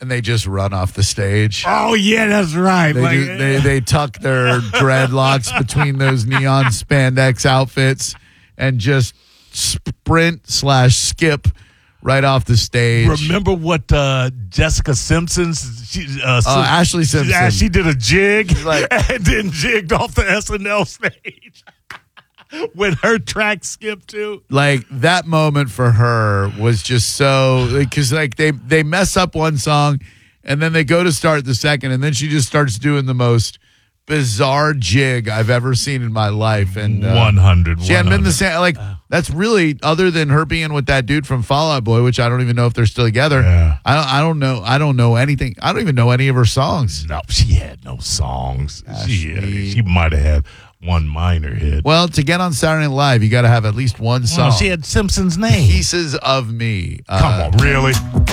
and they just run off the stage. Oh, yeah, that's right. They tuck their dreadlocks between those neon spandex outfits and just sprint/skip right off the stage. Remember what Jessica Simpson's Ashley Simpson. She did a jig and then jigged off the SNL stage when her track skipped too. Like that moment for her was just so, because like they mess up one song and then they go to start the second and then she just starts doing the most bizarre jig I've ever seen in my life. And 100. She hadn't been the same. Like that's really, other than her being with that dude from Fall Out Boy, which I don't even know if they're still together. Yeah. I don't know. I don't know anything. I don't even know any of her songs. No, she had no songs. She might have had one minor hit. Well, to get on Saturday Night Live, you got to have at least one song. Well, she had Simpson's name. Pieces of Me. Come on, really?